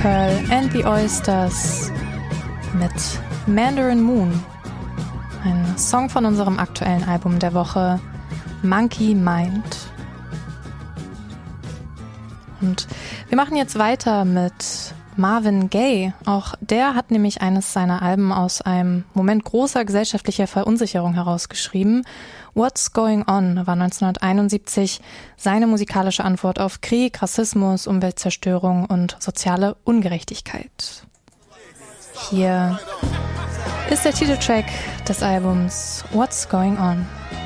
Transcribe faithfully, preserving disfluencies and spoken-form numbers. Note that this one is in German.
Pearl and the Oysters mit Mandarin Moon. Ein Song von unserem aktuellen Album der Woche, Monkey Mind. Und wir machen jetzt weiter mit Marvin Gaye. Auch der hat nämlich eines seiner Alben aus einem Moment großer gesellschaftlicher Verunsicherung herausgeschrieben. What's Going On war neunzehnhunderteinundsiebzig seine musikalische Antwort auf Krieg, Rassismus, Umweltzerstörung und soziale Ungerechtigkeit. Hier ist der Titeltrack des Albums What's Going On.